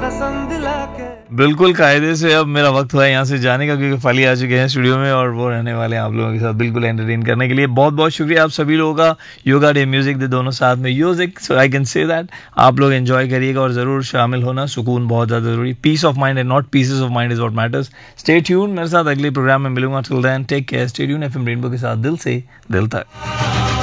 कसम दिला के। बिल्कुल कायदे से अब मेरा वक्त हुआ है यहाँ से जाने का, क्योंकि फाली आ चुके हैं स्टूडियो में और वो रहने वाले हैं आप लोगों के साथ बिल्कुल एंटरटेन करने के लिए। बहुत बहुत शुक्रिया आप सभी लोगों का। योगा डे, म्यूजिक डे, दोनों साथ में, music, so I can say that आप लोग एंजॉय करिएगा और ज़रूर शामिल होना। सुकून बहुत ज़्यादा ज़रूरी, piece of mind and not pieces of mind is what matters. Stay tune, मेरे साथ अगले प्रोग्राम में मिलूंगा। Till then take care, stay tune FM rainbow के साथ, दिल से दिल तक।